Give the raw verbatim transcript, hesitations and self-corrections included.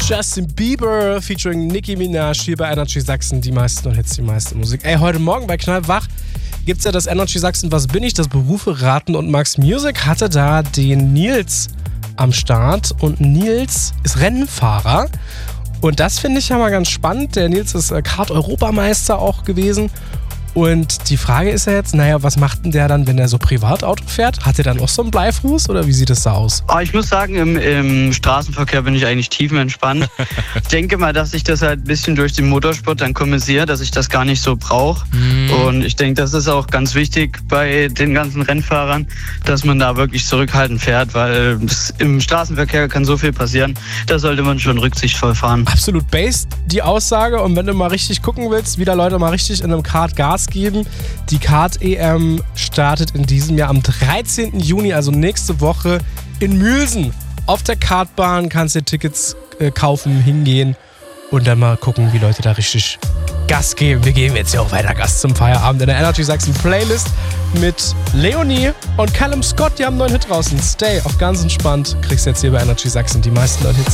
Justin Bieber featuring Nicki Minaj hier bei Energy Sachsen. Die meisten und Hits, die meiste Musik. Ey, heute Morgen bei Knallwach gibt's ja das Energy Sachsen Was bin ich? Das Berufe raten und Max Music hatte da den Nils am Start und Nils ist Rennfahrer und das finde ich ja mal ganz spannend. Der Nils ist Kart-Europameister auch gewesen. Und die Frage ist ja jetzt, naja, was macht denn der dann, wenn er so Privatauto fährt? Hat er dann auch so einen Bleifuß oder wie sieht es da aus? Oh, ich muss sagen, im, im Straßenverkehr bin ich eigentlich tiefenentspannt. Ich denke mal, dass ich das halt ein bisschen durch den Motorsport dann kompensiere, dass ich das gar nicht so brauche. Mm. Und ich denke, das ist auch ganz wichtig bei den ganzen Rennfahrern, dass man da wirklich zurückhaltend fährt, weil im Straßenverkehr kann so viel passieren. Da sollte man schon rücksichtsvoll fahren. Absolut based die Aussage. Und wenn du mal richtig gucken willst, wie da Leute mal richtig in einem Kart Gas geben. Die Kart-E M startet in diesem Jahr am dreizehnten Juni, also nächste Woche in Mühlsen. Auf der Kartbahn kannst du Tickets äh, kaufen, hingehen und dann mal gucken, wie Leute da richtig Gas geben. Wir geben jetzt ja auch weiter Gas zum Feierabend in der Energy Sachsen Playlist mit Leonie und Callum Scott. Die haben einen neuen Hit draußen. Stay auf ganz entspannt. Kriegst jetzt hier bei Energy Sachsen die meisten neuen Hits.